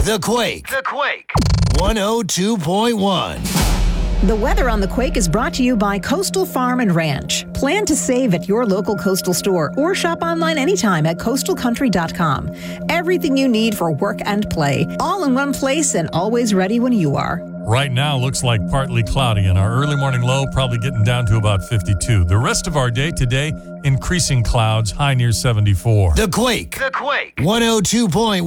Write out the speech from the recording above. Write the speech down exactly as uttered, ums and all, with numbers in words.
The Quake. The Quake. one oh two point one. The weather on The Quake is brought to you by Coastal Farm and Ranch. Plan to save at your local Coastal store or shop online anytime at coastal country dot com. Everything you need for work and play, all in one place and always ready when you are. Right now looks like partly cloudy, and our early morning low probably getting down to about fifty-two. The rest of our day today, increasing clouds, high near seventy-four. The Quake. The Quake. one oh two point one.